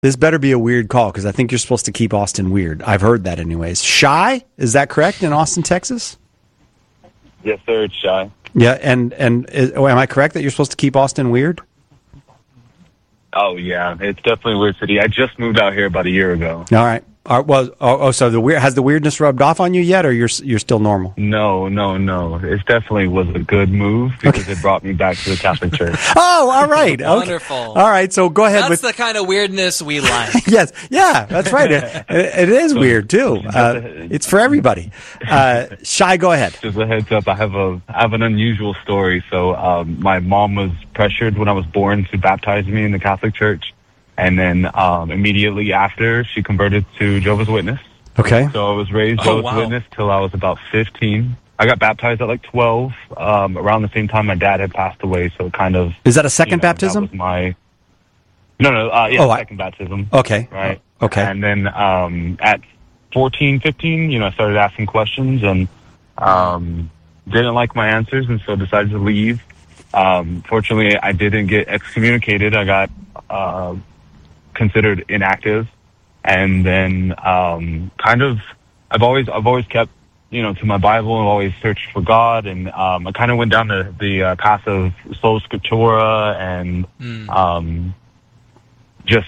This better be a weird call because I think you're supposed to keep Austin weird. I've heard that anyways. Shy? Is that correct in Austin, Texas? Yes, sir. It's Shy. Yeah, and am I correct that you're supposed to keep Austin weird? Oh, yeah. It's definitely a weird city. I just moved out here about a year ago. All right. So has the weirdness rubbed off on you yet, or you're still normal? No. It definitely was a good move because it brought me back to the Catholic Church. Oh, all right. Wonderful. Okay. All right, so go ahead. That's the kind of weirdness we like. Yes, yeah, that's right. It is weird too. It's for everybody. Shy, go ahead. Just a heads up, I have an unusual story. So my mom was pressured when I was born to baptize me in the Catholic Church. And then immediately after, she converted to Jehovah's Witness. Okay. So I was raised Jehovah's Witness till I was about 15. I got baptized at like 12. Around the same time my dad had passed away, so kind of... Is that a second baptism? That was my... second baptism. Okay. Right. Okay. And then at 14, 15, I started asking questions and didn't like my answers, and so decided to leave. Fortunately, I didn't get excommunicated. I got... considered inactive, and then I've always kept to my Bible and always searched for God, and I kind of went down the path of Sola Scriptura and just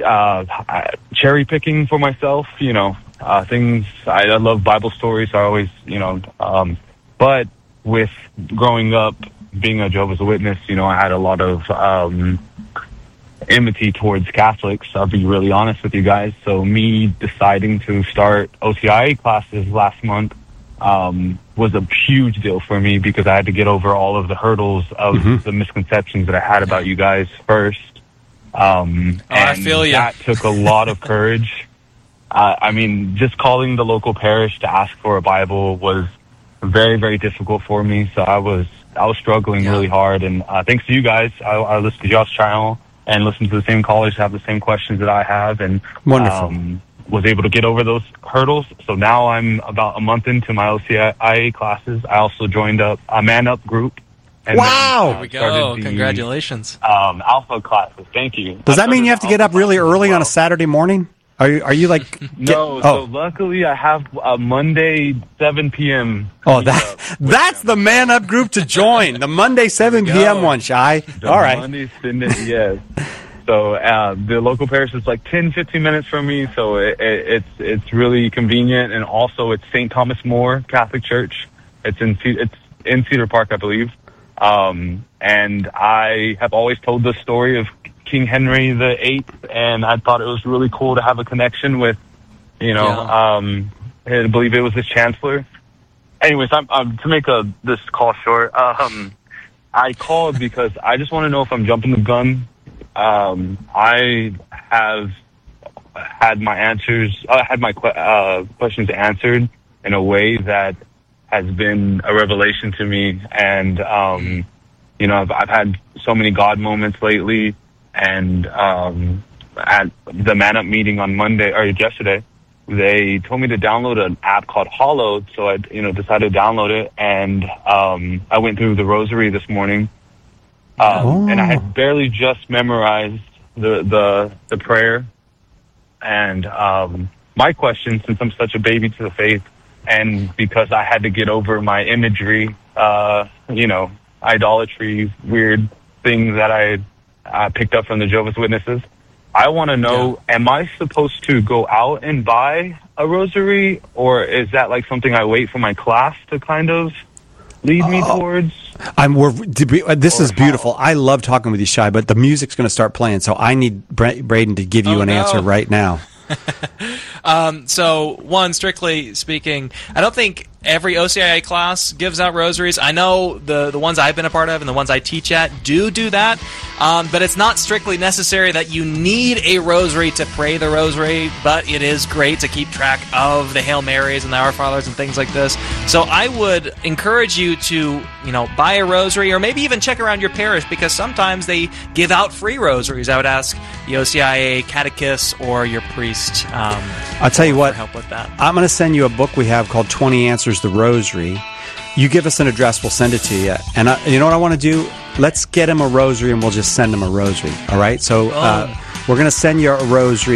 cherry picking for myself, things. I love Bible stories, so I always but with growing up being a Jehovah's Witness, I had a lot of enmity towards Catholics. I'll be really honest with you guys. So me deciding to start OCIA classes last month was a huge deal for me because I had to get over all of the hurdles of the misconceptions that I had about you guys first. And I feel you. That took a lot of courage. Just calling the local parish to ask for a Bible was very, very difficult for me. So I was struggling really hard. And thanks to you guys, I listened to y'all's channel and listen to the same callers, have the same questions that I have, and was able to get over those hurdles. So now I'm about a month into my OCIA classes. I also joined a Man Up group. And there we go. Congratulations. Alpha classes. Thank you. Does that mean you have to get up really early on a Saturday morning? Are you like... No, so luckily I have a Monday 7 p.m. Oh, that's the Man Up group to join. The Monday 7 p.m. one, Shy. All right. Monday, yes. So the local parish is like 10, 15 minutes from me, so it's really convenient. And also it's St. Thomas More Catholic Church. It's in Cedar Park, I believe. And I have always told the story of King Henry VIII, and I thought it was really cool to have a connection with, I believe it was his chancellor. Anyways, I'm to make this call short. I called because I just want to know if I'm jumping the gun. I have had my answers, questions answered in a way that has been a revelation to me, and I've had so many God moments lately. And at the Man Up meeting on Monday or yesterday, they told me to download an app called Hollow. So I, decided to download it, and I went through the Rosary this morning, and I had barely just memorized the prayer. And my question, since I'm such a baby to the faith, and because I had to get over my imagery, idolatry, weird things that I picked up from the Jehovah's Witnesses. I want to know, am I supposed to go out and buy a rosary, or is that like something I wait for my class to kind of lead me towards? This is beautiful. I love talking with you, Shy, but the music's going to start playing, so I need Braden to give you an answer right now. So, one, strictly speaking, I don't think every OCIA class gives out rosaries. I know the ones I've been a part of and the ones I teach at do that, but it's not strictly necessary that you need a rosary to pray the rosary, but it is great to keep track of the Hail Marys and the Our Fathers and things like this. So I would encourage you to, buy a rosary, or maybe even check around your parish, because sometimes they give out free rosaries. I would ask the OCIA catechist or your priest. I'll tell you what, help with that. I'm going to send you a book we have called 20 Answers the Rosary. You give us an address, we'll send it to you. And you know what I want to do? Let's get him a rosary, and we'll just send him a rosary. All right? So We're going to send you a rosary